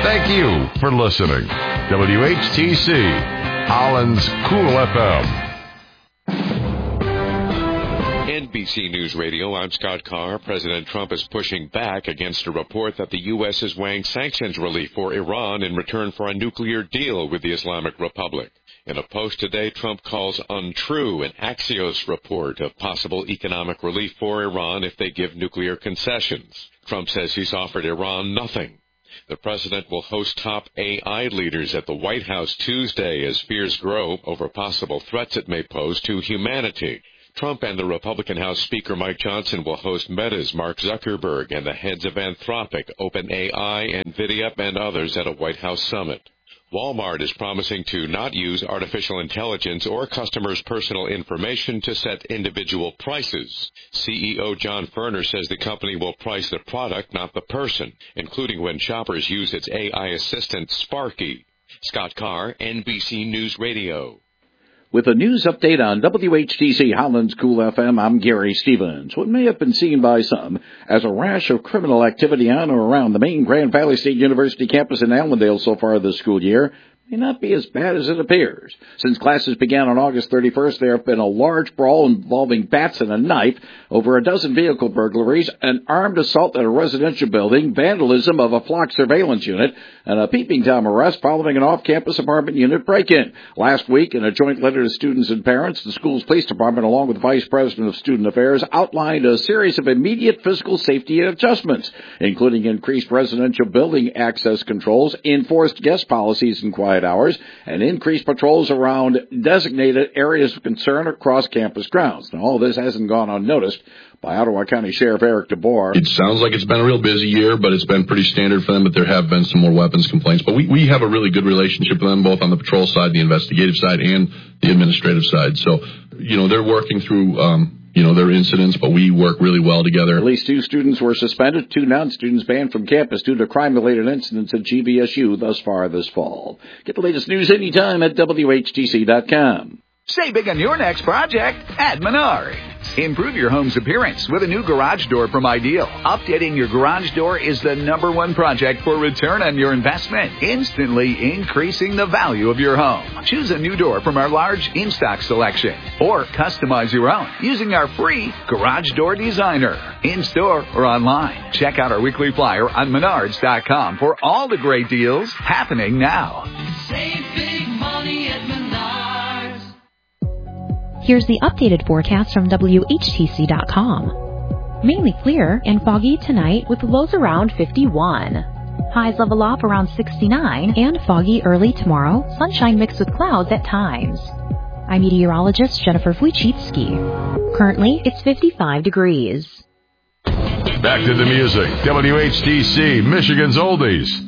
Thank you for listening. WHTC, Holland's Cool FM. NBC News Radio, I'm Scott Carr. President Trump is pushing back against a report that the U.S. is weighing sanctions relief for Iran in return for a nuclear deal with the Islamic Republic. In a post today, Trump calls untrue an Axios report of possible economic relief for Iran if they give nuclear concessions. Trump says he's offered Iran nothing. The president will host top AI leaders at the White House Tuesday as fears grow over possible threats it may pose to humanity. Trump and the Republican House Speaker Mike Johnson will host Meta's Mark Zuckerberg and the heads of Anthropic, OpenAI, NVIDIA, and others at a White House summit. Walmart is promising to not use artificial intelligence or customers' personal information to set individual prices. CEO John Furner says the company will price the product, not the person, including when shoppers use its AI assistant, Sparky. Scott Carr, NBC News Radio. With a news update on WHTC Holland's Cool FM, I'm Gary Stevens. What may have been seen by some as a rash of criminal activity on or around the main Grand Valley State University campus in Allendale so far this school year may not be as bad as it appears. Since classes began on August 31st, there have been a large brawl involving bats and a knife, over a dozen vehicle burglaries, an armed assault at a residential building, vandalism of a flock surveillance unit, and a peeping Tom arrest following an off-campus apartment unit break-in. Last week, in a joint letter to students and parents, the school's police department, along with the Vice President of Student Affairs, outlined a series of immediate physical safety adjustments, including increased residential building access controls, enforced guest policies and quiet hours, and increased patrols around designated areas of concern across campus grounds. Now, all this hasn't gone unnoticed by Ottawa County Sheriff Eric DeBoer. It sounds like it's been a real busy year, but it's been pretty standard for them, but there have been some more weapons complaints. But we have a really good relationship with them, both on the patrol side, the investigative side, and the administrative side. So, they're working through their incidents, but we work really well together. At least 2 students were suspended, 2 non-students banned from campus due to crime-related incidents at GVSU thus far this fall. Get the latest news anytime at WHTC.com. Save big on your next project at Menards. Improve your home's appearance with a new garage door from Ideal. Updating your garage door is the #1 project for return on your investment, instantly increasing the value of your home. Choose a new door from our large in-stock selection, or customize your own using our free Garage Door Designer. In-store or online, check out our weekly flyer on Menards.com for all the great deals happening now. Save big money at Menards. Here's the updated forecast from WHTC.com. Mainly clear and foggy tonight with lows around 51. Highs level off around 69 and foggy early tomorrow, sunshine mixed with clouds at times. I'm meteorologist Jennifer Wojcicki. Currently, it's 55 degrees. Back to the music. WHTC, Michigan's Oldies.